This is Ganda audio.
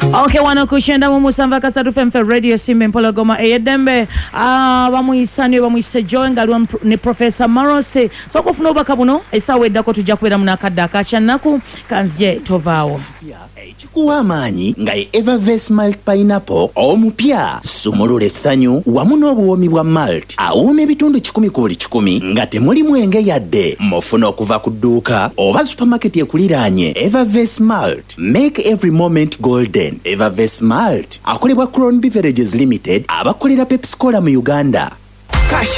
Okay, wano kushenda mu musamba kasatu femfe radio simbe mpologoma eyedembe bamuyisani bamuyise Joe ngalwa ne Professor Marose so kufuna obaka buno esawe eddako tujja kubeera mu nakadda akacyannaku kanzije tovaawo ekikuwa amaanyi nga Evervest Malt Pineapple omupya sumulula essanyu wamu n'obuwoomi bwa malt awuuma ebitundu 10 ku buli 10 nga temuli mwenge yadde mufuna okuva ku dduuka oba supermarket ekuliraanye. Evervest Malt, make every moment golden. Evervest Malt akolebwa Crown Beverages Limited abakolera Pepsi Cola mu Uganda.